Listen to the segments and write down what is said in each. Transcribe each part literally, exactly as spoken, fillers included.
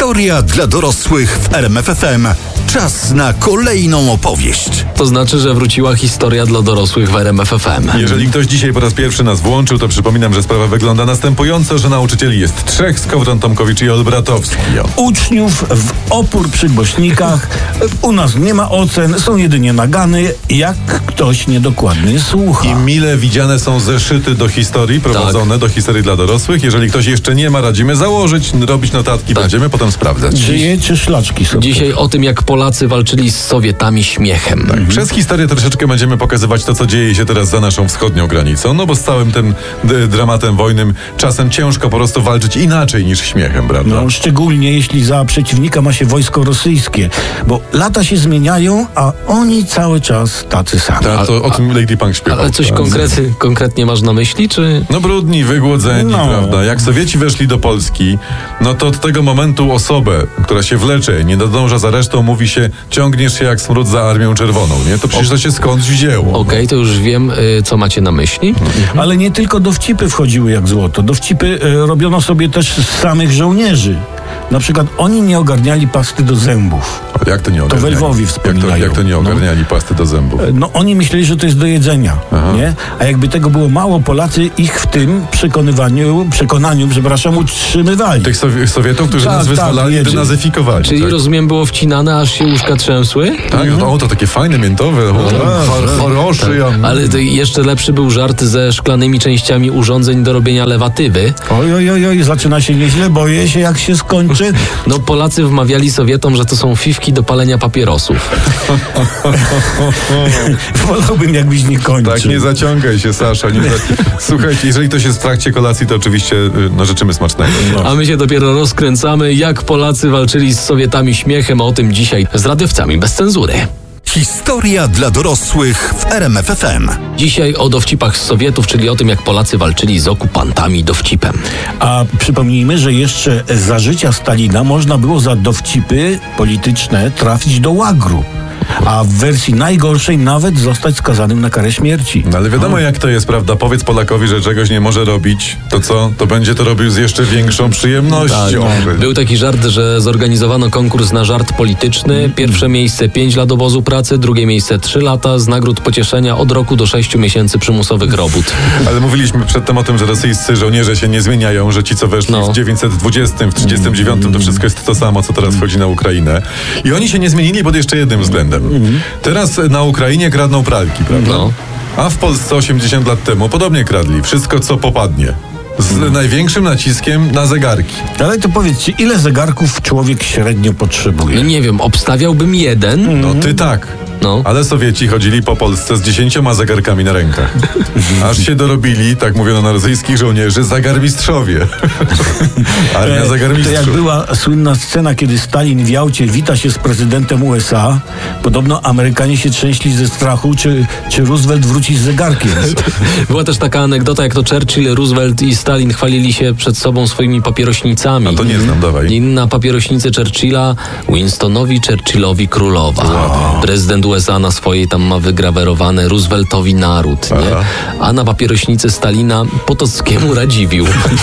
Historia dla dorosłych w R M F F M. Czas na kolejną opowieść. To znaczy, że wróciła historia dla dorosłych w R M F F M. Jeżeli ktoś dzisiaj po raz pierwszy nas włączył, to przypominam, że sprawa wygląda następująco, że nauczycieli jest trzech: Skowron, Tomkowicz i Olbratowski. Uczniów w opór przy głośnikach. U nas nie ma ocen, są jedynie nagany, jak ktoś niedokładnie słucha. I mile widziane są zeszyty do historii prowadzone, tak. do historii dla dorosłych. Jeżeli ktoś jeszcze nie ma, radzimy założyć, robić notatki, tak. będziemy potem sprawdzać. Czyje czy szlaczki są? Dzisiaj o tym, jak Polacy walczyli z Sowietami śmiechem. Tak. Mhm. Przez historię troszeczkę będziemy pokazywać to, co dzieje się teraz za naszą wschodnią granicą, no bo z całym tym d- dramatem wojennym czasem ciężko po prostu walczyć inaczej niż śmiechem, prawda? No, szczególnie jeśli za przeciwnika ma się wojsko rosyjskie, bo lata się zmieniają, a oni cały czas tacy sami. Ta, to o tym Lady Punk śpiewał. Ale coś tak. konkrety, konkretnie masz na myśli, czy... No brudni, wygłodzeni, no. prawda? Jak Sowieci weszli do Polski, no to od tego momentu osobę, która się wlecze, nie nadąża za resztą, mówi się, ciągniesz się jak smród za Armią Czerwoną, nie? To przecież to się skądś wzięło. Okej, okay, to już wiem, y, co macie na myśli. Mhm. Ale nie tylko dowcipy wchodziły jak złoto. Dowcipy y, robiono sobie też z samych żołnierzy. Na przykład oni nie ogarniali pasty do zębów. Jak to nie ogarniali? To we Lwowie wspominają. Jak to, jak to nie ogarniali no. pasty do zębów? No oni myśleli, że to jest do jedzenia, nie? A jakby tego było mało, Polacy ich w tym przekonywaniu, przekonaniu, przepraszam, utrzymywali. Tych Sowi- Sowietów, którzy tak, nas wyzwalali, tak, denazyfikowali. Czyli tak? rozumiem, było wcinane, aż się łóżka trzęsły? Tak, mhm. no, to takie fajne, miętowe, choroszy. Tak. Ale to jeszcze lepszy był żart ze szklanymi częściami urządzeń do robienia lewatywy. Oj, oj, oj, oj, zaczyna się nieźle, boję się, jak się skończy. No Polacy wmawiali Sowietom, że to są fifki do palenia papierosów. Wolałbym, jakbyś nie kończył. Tak, nie zaciągaj się, Sasza. Nie za... Słuchajcie, jeżeli to się w trakcie kolacji, to oczywiście no, życzymy smacznego. No. A my się dopiero rozkręcamy, jak Polacy walczyli z Sowietami śmiechem. O tym dzisiaj z radiowcami bez cenzury. Historia dla dorosłych w R M F F M. Dzisiaj o dowcipach z Sowietów, czyli o tym, jak Polacy walczyli z okupantami dowcipem. A przypomnijmy, że jeszcze za życia Stalina można było za dowcipy polityczne trafić do łagru. A w wersji najgorszej nawet zostać skazanym na karę śmierci. No ale wiadomo, jak to jest, prawda? Powiedz Polakowi, że czegoś nie może robić, to co? To będzie to robił z jeszcze większą przyjemnością. Tak, był taki żart, że zorganizowano konkurs na żart polityczny. Pierwsze miejsce pięć lat obozu pracy, drugie miejsce trzy lata, z nagród pocieszenia od roku do sześciu miesięcy przymusowych robót. Ale mówiliśmy przedtem o tym, że rosyjscy żołnierze się nie zmieniają, że ci, co weszli no. w dziewięćset dwudziestym, w trzydziestym dziewiątym, to wszystko jest to samo, co teraz wchodzi na Ukrainę. I oni się nie zmienili pod jeszcze jednym względem. Teraz na Ukrainie kradną pralki, prawda? No. A w Polsce osiemdziesiąt lat temu podobnie kradli. Wszystko, co popadnie. Z no. największym naciskiem na zegarki. Ale to powiedzcie, ile zegarków człowiek średnio potrzebuje? No nie wiem, obstawiałbym jeden. No ty tak. No. Ale Sowieci chodzili po Polsce z dziesięcioma zegarkami na rękach. Aż się dorobili, tak mówiono na rosyjskich żołnierzy, zagarmistrzowie. Armia zagarmistrzów. To jak była słynna scena, kiedy Stalin w Jałcie wita się z prezydentem U S A, podobno Amerykanie się trzęśli ze strachu, czy, czy Roosevelt wróci z zegarkiem. Była też taka anegdota, jak to Churchill, Roosevelt i Stalin chwalili się przed sobą swoimi papierośnicami. A to nie znam, dawaj. I na papierośnicy Churchilla Winstonowi Churchillowi królowa. Wow. Prezydent U S A na swojej tam ma wygrawerowane Rooseveltowi naród, nie? A na papierośnicy Stalina Potockiemu Radziwiłł.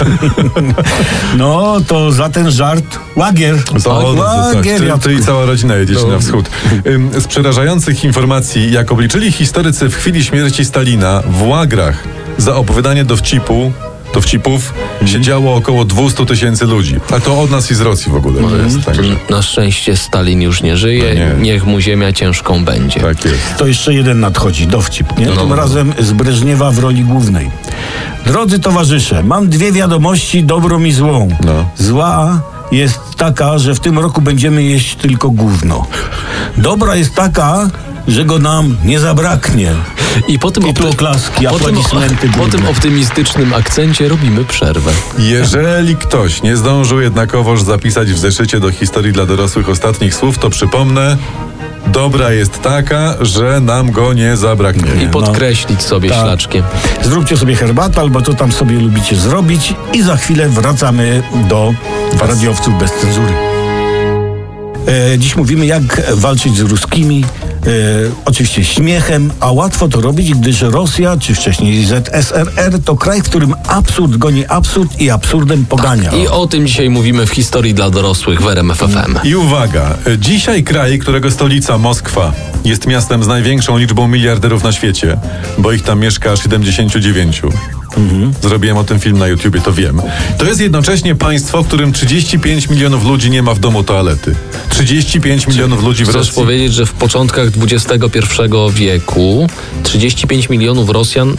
No to za ten żart łagier. To, łagier tak, ty, ty i cała rodzina jedziecie no. na wschód. Z przerażających informacji, jak obliczyli historycy w chwili śmierci Stalina w łagrach za opowiadanie dowcipu dowcipów mm. siedziało około dwieście tysięcy ludzi. A to od nas i z Rosji w ogóle. Mm. Jest, także. Na szczęście Stalin już nie żyje. Nie. Niech mu ziemia ciężką będzie. Tak jest. To jeszcze jeden nadchodzi, dowcip, nie? No. Tym razem z Breżniewa w roli głównej. Drodzy towarzysze, mam dwie wiadomości, dobrą i złą. No. Zła jest taka, że w tym roku będziemy jeść tylko gówno. Dobra jest taka, że go nam nie zabraknie. I po tym, opty- oklaski, po, tym, po tym optymistycznym akcencie robimy przerwę. Jeżeli ktoś nie zdążył jednakowoż zapisać w zeszycie do historii dla dorosłych ostatnich słów, to przypomnę, dobra jest taka, że nam go nie zabraknie. I podkreślić sobie tak. ślaczkiem. Zróbcie sobie herbatę albo co tam sobie lubicie zrobić i za chwilę wracamy do radiowców bez cenzury. E, dziś mówimy, jak walczyć z ruskimi, oczywiście śmiechem, a łatwo to robić, gdyż Rosja, czy wcześniej Z S R R, to kraj, w którym absurd goni absurd i absurdem pogania. Tak, i o tym dzisiaj mówimy w historii dla dorosłych w R M F F M. I uwaga, dzisiaj kraj, którego stolica Moskwa jest miastem z największą liczbą miliarderów na świecie, bo ich tam mieszka aż siedemdziesięciu dziewięciu. Mhm. Zrobiłem o tym film na YouTubie, to wiem. To jest jednocześnie państwo, w którym trzydzieści pięć milionów ludzi nie ma w domu toalety. trzydzieści pięć milionów ludzi w Rosji. Chcesz powiedzieć, że w początkach dwudziestego pierwszego wieku trzydzieści pięć milionów Rosjan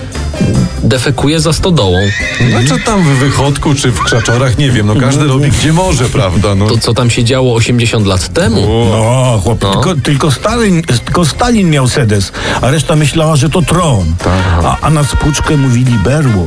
defekuje za stodołą. Znaczy tam w Wychodku czy w Krzaczorach, nie wiem, no każdy robi gdzie może, prawda? No. To co tam się działo osiemdziesiąt lat temu? No, chłop, no. Tylko, tylko, Stalin, tylko Stalin miał sedes, a reszta myślała, że to tron. A, a na spłuczkę mówili berło.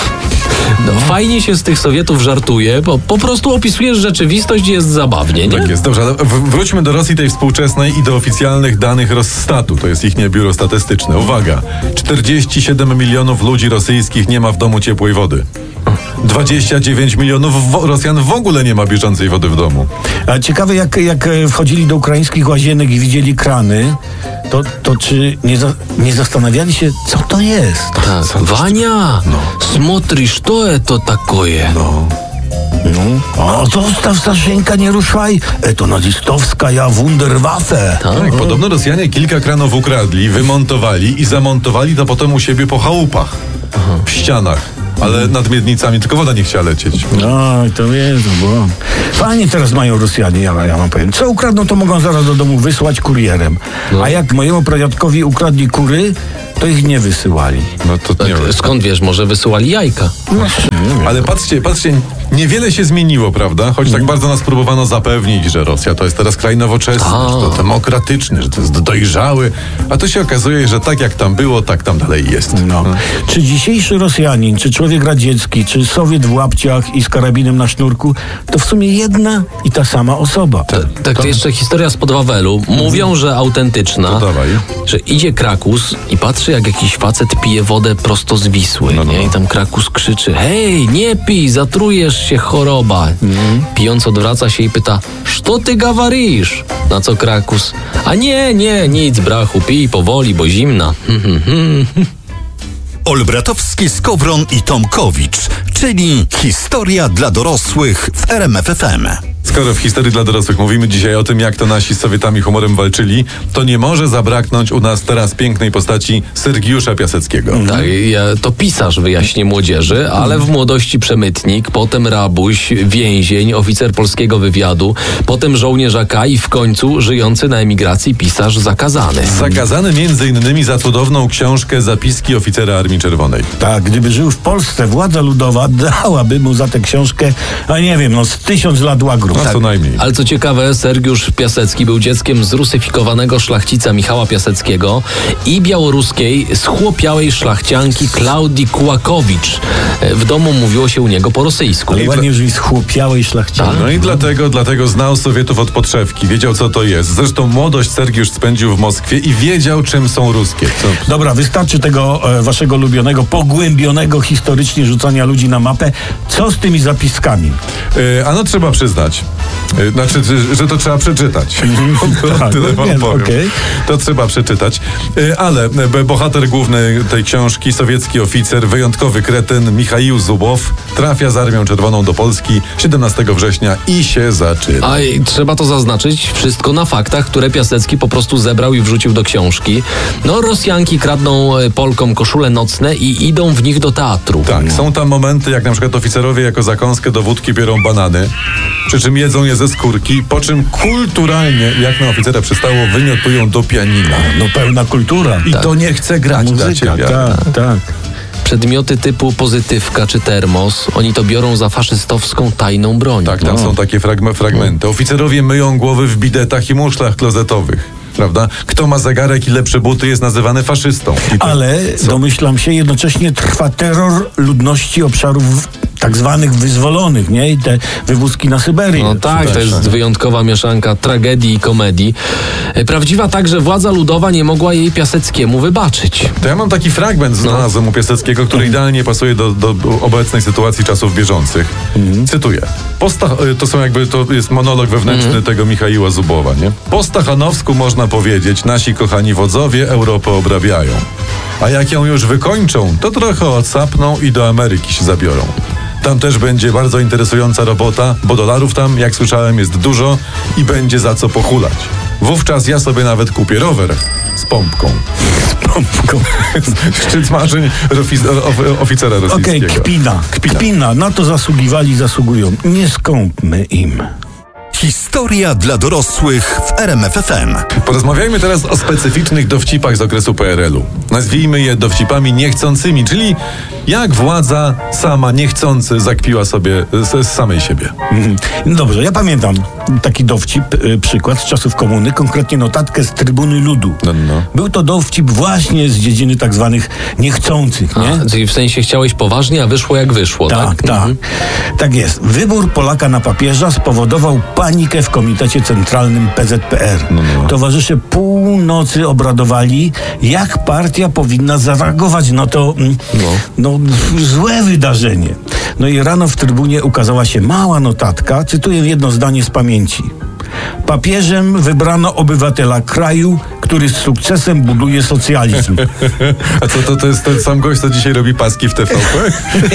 No, fajnie się z tych Sowietów żartuje, bo po prostu opisujesz rzeczywistość i jest zabawnie, nie? Tak jest, dobrze, ale w- wróćmy do Rosji tej współczesnej i do oficjalnych danych Rossstatu, to jest ich nie biuro statystyczne. Uwaga, czterdzieści siedem milionów ludzi rosyjskich nie ma w domu ciepłej wody. dwadzieścia dziewięć milionów wo- Rosjan w ogóle nie ma bieżącej wody w domu. A ciekawe, jak, jak wchodzili do ukraińskich łazienek i widzieli krany, to, to czy nie, za, nie zastanawiali się, co to jest? Tak. Wania, no. Смотришь, что это такое? No. No. O, zostaw Saszenka, nie ruszaj. To nazistowska ja Wunderwaffe. Tak, podobno Rosjanie kilka kranów ukradli, wymontowali i zamontowali to potem u siebie po chałupach, w ścianach. Ale nad miednicami tylko woda nie chciała lecieć. No, to jest, bo fajnie teraz mają Rosjanie, ja, ja mam powiem. Co ukradną, to mogą zaraz do domu wysłać kurierem. No. A jak mojemu pradziadkowi ukradli kury, to ich nie wysyłali. No to nie wiem. Skąd wiesz, może wysyłali jajka? No, Ale patrzcie, patrzcie, niewiele się zmieniło, prawda? Choć tak bardzo nas próbowano zapewnić, że Rosja to jest teraz kraj nowoczesny, A. że to demokratyczny, że to jest dojrzały, a to się okazuje, że tak jak tam było, tak tam dalej jest. No. Czy dzisiejszy Rosjanin, czy człowiek radziecki, czy Sowiet w łapciach i z karabinem na sznurku, to w sumie jedna i ta sama osoba. Tak, tak to jeszcze historia spod Wawelu. Mówią, że autentyczna, To dawaj. że idzie Krakus i patrzy, jak jakiś facet pije wodę prosto z Wisły, No, no, nie? I tam Krakus krzyczy: hej, nie pij, zatrujesz się, choroba. Pijąc odwraca się i pyta: co ty gawarisz? Na co Krakus: a nie, nie, nic, brachu, pij powoli, bo zimna. Olbratowski, Skowron i Tomkowicz, czyli historia dla dorosłych w R M F F M. Skoro w historii dla dorosłych mówimy dzisiaj o tym, jak to nasi z Sowietami humorem walczyli, to nie może zabraknąć u nas teraz pięknej postaci Sergiusza Piaseckiego. Tak, ja, to pisarz, wyjaśnię młodzieży, ale w młodości przemytnik, potem rabuś, więzień, oficer polskiego wywiadu, potem żołnierz A K i w końcu żyjący na emigracji pisarz zakazany. Zakazany między innymi za cudowną książkę Zapiski oficera Armii Czerwonej. Tak, gdyby żył w Polsce, władza ludowa dałaby mu za tę książkę, a nie wiem, no z tysiąc lat łagru. No Tak. co najmniej. Ale co ciekawe, Sergiusz Piasecki był dzieckiem zrusyfikowanego szlachcica Michała Piaseckiego i białoruskiej schłopiałej szlachcianki Klaudii Kułakowicz. W domu mówiło się u niego po rosyjsku. Ale ładnie brzmi schłopiałej szlachciany. No i dlatego, dlatego znał Sowietów od podszewki, wiedział co to jest. Zresztą młodość Sergiusz spędził w Moskwie i wiedział czym są ruskie. Co? Dobra, wystarczy tego e, waszego ulubionego, pogłębionego historycznie rzucania ludzi na mapę. Co z tymi zapiskami? Yy, ano trzeba przyznać, yy, znaczy, że, że to trzeba przeczytać. Tak, Tyle wam wiem, powiem. okej. To trzeba przeczytać. Yy, ale yy, bohater główny tej książki, sowiecki oficer, wyjątkowy kretyn Michaił Zubow, trafia z Armią Czerwoną do Polski siedemnastego września i się zaczyna. A i trzeba to zaznaczyć, wszystko na faktach, które Piasecki po prostu zebrał i wrzucił do książki. No, Rosjanki kradną e, Polkom koszule nocne i idą w nich do teatru. Tak, są tam momenty, jak na przykład oficerowie jako zakąskę do wódki biorą banany, przy czym jedzą je ze skórki, po czym kulturalnie, jak na oficera przystało, wymiotują do pianina. No pełna kultura. I to nie chce grać. Muzyka, dacie wiarę. tak, tak. Przedmioty typu pozytywka czy termos, oni to biorą za faszystowską tajną broń. Tak, tam No. są takie fragme- fragmenty. Oficerowie myją głowy w bidetach i muszlach klozetowych. Prawda? Kto ma zegarek i lepsze buty, jest nazywany faszystą. I to- Ale domyślam się, jednocześnie trwa terror ludności obszarów tak zwanych wyzwolonych, nie? I te wywózki na Syberię. No tak, to jest wyjątkowa mieszanka tragedii i komedii. Prawdziwa także władza ludowa nie mogła jej Piaseckiemu wybaczyć. To ja mam taki fragment znalazłem no. u Piaseckiego, który idealnie pasuje do, do obecnej sytuacji czasów bieżących. Mhm. Cytuję. Po Stach- to są jakby, to jest monolog wewnętrzny mhm. tego Michaiła Zubowa, nie? Po Stachanowsku można powiedzieć, nasi kochani wodzowie Europę obrabiają. A jak ją już wykończą, to trochę odsapną i do Ameryki się zabiorą. Tam też będzie bardzo interesująca robota, bo dolarów tam, jak słyszałem, jest dużo i będzie za co pochulać. Wówczas ja sobie nawet kupię rower z pompką. Z pompką. Szczyt marzeń ofi- oficera rosyjskiego. Okej, okay, kpina. kpina. Kpina. Na to zasługiwali, zasługują. Nie skąpmy im. Historia dla dorosłych w R M F F M. Porozmawiajmy teraz o specyficznych dowcipach z okresu P R L u. Nazwijmy je dowcipami niechcącymi, czyli jak władza sama niechcący zakpiła sobie z, z samej siebie. Mhm. No dobrze, ja pamiętam taki dowcip, y, przykład z czasów komuny, konkretnie notatkę z Trybuny Ludu. No, no. Był to dowcip właśnie z dziedziny tak zwanych niechcących, nie? A, czyli w sensie chciałeś poważnie, a wyszło jak wyszło, tak? Tak, tak. Mhm. Tak jest. Wybór Polaka na papieża spowodował panikę w Komitecie Centralnym P Z P R. No, no. Towarzysze północy obradowali, jak partia powinna zareagować na to no. No, złe wydarzenie. No i rano w Trybunie ukazała się mała notatka, cytuję jedno zdanie z pamięci. Papieżem wybrano obywatela kraju, który z sukcesem buduje socjalizm. A co to, to jest ten sam gość, co dzisiaj robi paski w T V P?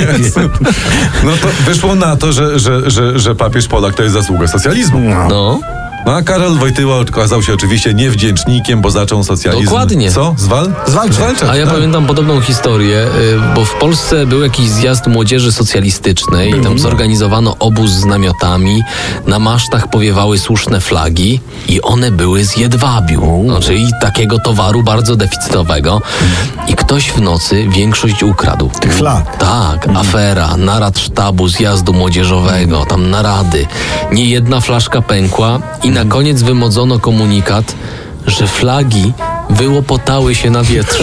No to wyszło na to, że, że, że, że papież Polak to jest zasługa socjalizmu. No. No a Karol Wojtyła okazał się oczywiście niewdzięcznikiem, bo zaczął socjalizm. Dokładnie. Co? Zwal? Zwalczać. Zwalczać. A ja tak. pamiętam podobną historię, bo w Polsce był jakiś zjazd młodzieży socjalistycznej i tam zorganizowano obóz z namiotami, na masztach powiewały słuszne flagi i one były z jedwabiu, no, czyli takiego towaru bardzo deficytowego i ktoś w nocy większość ukradł. Tych flag. Tak, afera, narad sztabu zjazdu młodzieżowego, tam narady. Nie jedna flaszka pękła i na koniec wymodzono komunikat, że flagi wyłopotały się na wietrze.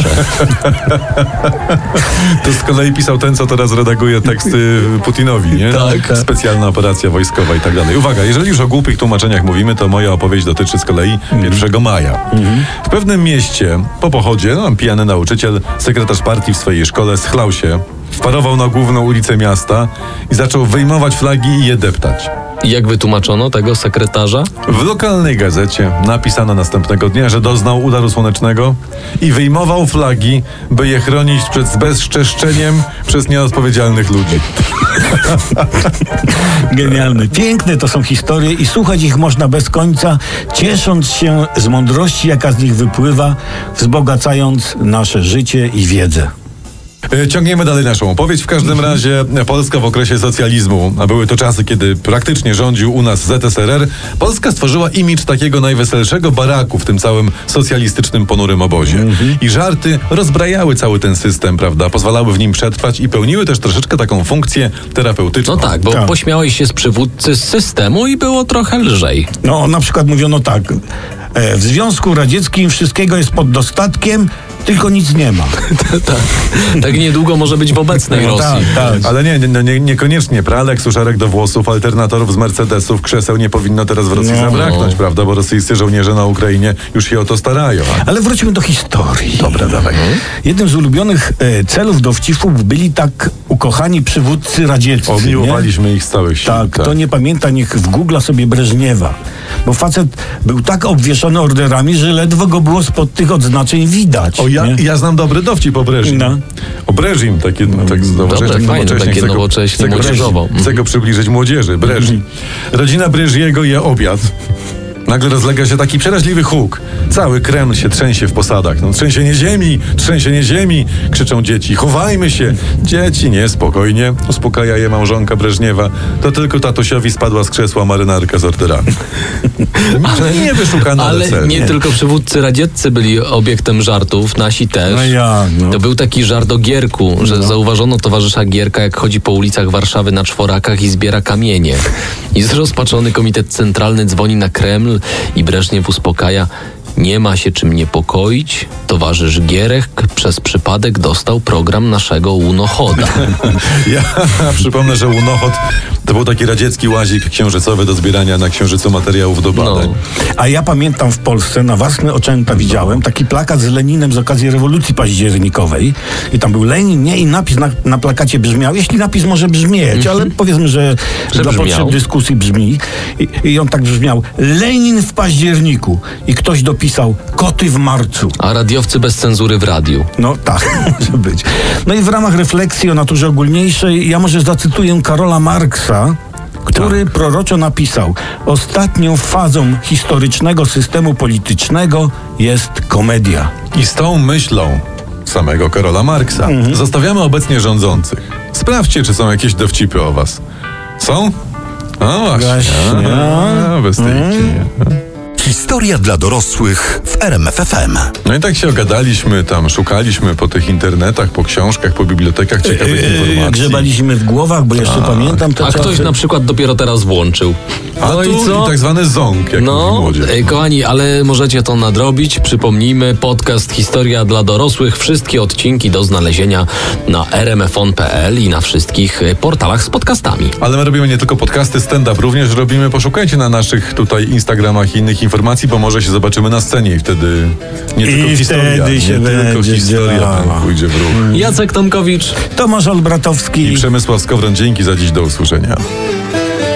To z kolei pisał ten, co teraz redaguje teksty Putinowi, nie? Tak, tak. Specjalna operacja wojskowa i tak dalej. Uwaga, jeżeli już o głupich tłumaczeniach mówimy, to moja opowieść dotyczy z kolei pierwszego maja. Mhm. W pewnym mieście, po pochodzie, no, pijany nauczyciel, sekretarz partii w swojej szkole schlał się, wparował na główną ulicę miasta i zaczął wyjmować flagi i je deptać. I jak wytłumaczono tego sekretarza? W lokalnej gazecie napisano następnego dnia, że doznał udaru słonecznego i wyjmował flagi, by je chronić przed zbezczeszczeniem przez nieodpowiedzialnych ludzi. Genialne. Piękne to są historie i słuchać ich można bez końca, ciesząc się z mądrości, jaka z nich wypływa, wzbogacając nasze życie i wiedzę. Ciągniemy dalej naszą opowieść. W każdym razie Polska w okresie socjalizmu, a były to czasy, kiedy praktycznie rządził u nas Z S R R, Polska stworzyła imidż takiego najweselszego baraku w tym całym socjalistycznym, ponurym obozie. Mm-hmm. I żarty rozbrajały cały ten system, prawda? Pozwalały w nim przetrwać i pełniły też troszeczkę taką funkcję terapeutyczną. No tak, bo tak. pośmiałeś się z przywódcy z systemu i było trochę lżej. No, na przykład mówiono tak. W Związku Radzieckim wszystkiego jest pod dostatkiem, tylko nic nie ma. tak, tak niedługo może być w obecnej no, Rosji. Tak, tak. Ale nie, nie, nie, niekoniecznie pralek, suszarek do włosów, alternatorów z Mercedesów, krzeseł nie powinno teraz w Rosji no, zabraknąć, no. prawda? Bo rosyjscy żołnierze na Ukrainie już się o to starają. Ale wróćmy do historii. Dobra, dawaj. Jednym z ulubionych e, celów dowcipów byli tak ukochani przywódcy radzieccy. Obmiłowaliśmy ich z całych sił. Tak, kto nie pamięta, niech w Google'a sobie Breżniewa. Bo facet był tak obwieszony orderami, że ledwo go było spod tych odznaczeń widać. O, ja, ja znam dobry dowcip o Breżim. No. O Breżim, takie, no, tak Dobre, tak fajne, takie chcę nowocześnie, go, chcę, go, chcę go przybliżyć młodzieży. Breżim. Rodzina Breżyego je obiad. Nagle rozlega się taki przeraźliwy huk. Cały Kreml się trzęsie w posadach. No, trzęsienie ziemi, trzęsienie ziemi, krzyczą dzieci. Chowajmy się. Dzieci, nie, spokojnie. Uspokaja je małżonka Breżniewa. To tylko tatusiowi spadła z krzesła marynarka z orderami. Ale nie wyszukano Ale cel. nie tylko przywódcy radzieccy byli obiektem żartów, nasi też. No ja, no. To był taki żart o Gierku, że no. zauważono towarzysza Gierka, jak chodzi po ulicach Warszawy na czworakach i zbiera kamienie. I zrozpaczony Komitet Centralny dzwoni na Kreml i Breżniew uspokaja. Nie ma się czym niepokoić. Towarzysz Gierek przez przypadek dostał program naszego Unochoda. Ja przypomnę, że Unochod to był taki radziecki łazik księżycowy do zbierania na księżycu materiałów do badań. No. A ja pamiętam w Polsce, na własne oczęta widziałem taki plakat z Leninem z okazji rewolucji październikowej i tam był Lenin, nie? I napis na, na plakacie brzmiał, jeśli napis może brzmieć, mm-hmm. ale powiedzmy, że, że dla brzmiał. potrzeb dyskusji brzmi. I, I on tak brzmiał, Lenin w październiku. I ktoś dopisał, koty w marcu. A radiowcy bez cenzury w radiu. No tak, może być. No i w ramach refleksji o naturze ogólniejszej, ja może zacytuję Karola Marksa, który tak. proroczo napisał: ostatnią fazą historycznego systemu politycznego jest komedia. I z tą myślą samego Karola Marksa mhm. zostawiamy obecnie rządzących. Sprawdźcie, czy są jakieś dowcipy o was. Są? No właśnie. właśnie. A, bez tej mhm. Historia dla dorosłych w R M F F M. No i tak się ogadaliśmy, tam szukaliśmy po tych internetach, po książkach, po bibliotekach ciekawych yy, informacji. Grzebaliśmy w głowach, bo jeszcze A, pamiętam te A czasy. ktoś na przykład dopiero teraz włączył. A No tu i co? i tak zwany ząg, jak No, mówi młodzież. ej, kochani, ale możecie to nadrobić. Przypomnijmy, podcast Historia dla dorosłych. Wszystkie odcinki do znalezienia na r m f on kropka p l i na wszystkich portalach z podcastami. Ale my robimy nie tylko podcasty, stand-up również robimy. Poszukajcie na naszych tutaj Instagramach i innych informacji, bo może się zobaczymy na scenie i wtedy nie I tylko historia, wtedy się nie tylko będzie historia działała. pójdzie w ruch. Jacek Tomkowicz. Tomasz Olbratowski I Przemysław Skowron, dzięki za dziś, do usłyszenia.